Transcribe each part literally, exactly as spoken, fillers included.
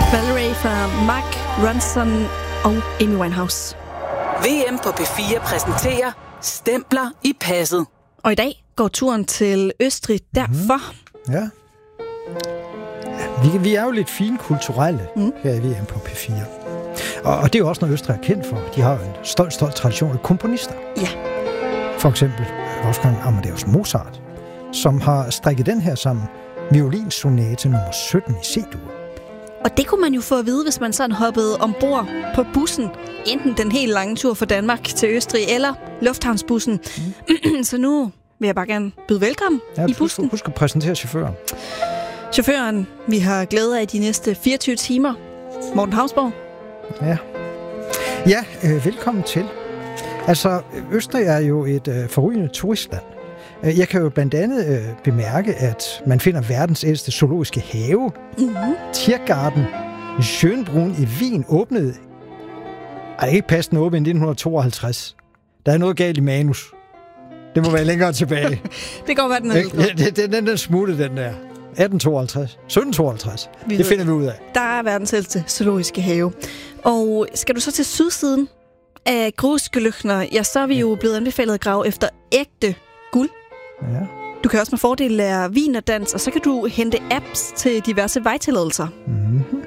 Valerie fra Mark Ronson og Amy Winehouse. V M på P fire præsenterer Stempler i passet. Og i dag går turen til Østrig derfor. Mm. Ja. Vi, vi er jo lidt finkulturelle mm. her i V M på P fire. Og, og det er jo også noget, Østrig er kendt for. De har jo en stolt, stolt tradition af komponister. Ja. For eksempel Wolfgang Amadeus Mozart, som har strikket den her sammen. Violinsonate nummer sytten i C-dur. Og det kunne man jo få at vide, hvis man sådan hoppede ombord på bussen. Enten den helt lange tur fra Danmark til Østrig, eller lufthavnsbussen. Mm. Så nu vil jeg bare gerne byde velkommen ja, i bussen. Husk, husk at præsentere chaufføren. Chaufføren, vi har glæde af de næste fireogtyve timer. Morten Hausborg. Ja, ja øh, velkommen til. Altså, Østrig er jo et øh, forrygende turistland. Jeg kan jo blandt andet øh, bemærke, at man finder verdens ældste zoologiske have. Mm-hmm. Tiergarten Schönbrunn i Wien åbnede. Ej, det er ikke passende åbent i nitten tooghalvtreds. Der er noget galt i manus. Det må være længere tilbage. Det går være den ja, det, det, den, den smutte, den der. atten tooghalvtreds. sytten tooghalvtreds. Vi det finder vi ud af. Der er verdens ældste zoologiske have. Og skal du så til sydsiden af Großgelüchner, ja, så er vi jo blevet anbefalet at grave efter ægte guld. Ja. Du kan også med fordel lære wienerdansk, og så kan du hente apps til diverse vejtilladelser. Mm-hmm.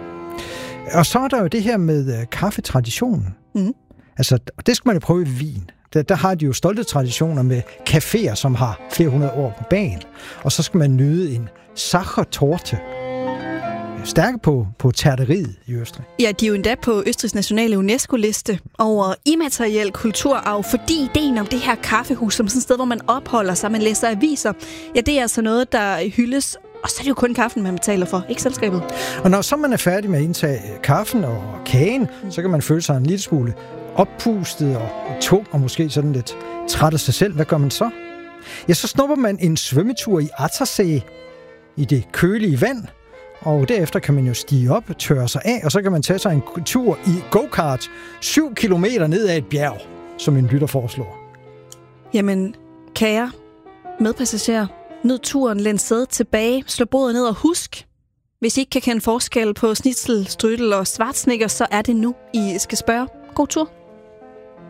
Og så er der jo det her med uh, kaffetraditionen. Mm. Altså, det skal man jo prøve i Wien. Der, der har de jo stolte traditioner med caféer, som har flere hundrede år på bagen. Og så skal man nyde en Sachertorte. Stærke på, på terteriet i Østrig. Ja, de er jo endda på Østrigs nationale UNESCO-liste over immateriel kulturarv, fordi ideen om det her kaffehus, som sådan et sted, hvor man opholder sig, man læser aviser, ja, det er altså noget, der hyldes. Og så er det jo kun kaffen, man betaler for, ikke selskabet. Og når så man er færdig med at indtage kaffen og kagen, så kan man føle sig en lille smule oppustet og tung, og måske sådan lidt træt af sig selv. Hvad gør man så? Ja, så snupper man en svømmetur i Attersee i det kølige vand, og derefter kan man jo stige op, tørre sig af, og så kan man tage sig en tur i go-kart syv kilometer ned ad et bjerg, som en lytter foreslår. Jamen, kære medpassagerer, nyd turen, læn sædet tilbage, slå bordet ned og husk, hvis I ikke kan kende forskel på schnitzel, strudel og schwarzsnickers, så er det nu, I skal spørge. God tur.